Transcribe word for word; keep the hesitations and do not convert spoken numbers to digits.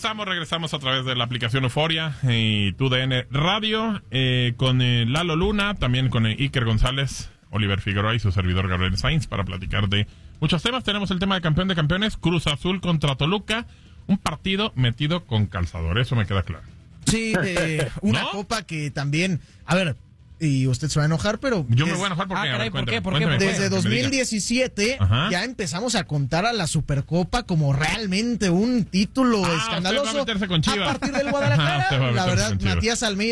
regresamos, regresamos a través de la aplicación Euforia y Tu D N Radio, eh, con eh, Lalo Luna, también con eh, Iker González, Oliver Figueroa y su servidor Gabriel Sainz para platicar de muchos temas. Tenemos el tema de campeón de campeones, Cruz Azul contra Toluca, un partido metido con calzador, eso me queda claro. Sí, eh, una ¿no? copa que también, a ver, y usted se va a enojar, pero... Yo me voy a enojar porque... Ah, caray, ¿por qué? ¿Por qué? Desde dos mil diecisiete ya empezamos a contar a la Supercopa como realmente un título ah, escandaloso. Usted va a meterse con Chivas. A partir del Guadalajara, Ajá, la verdad, Matías Almeida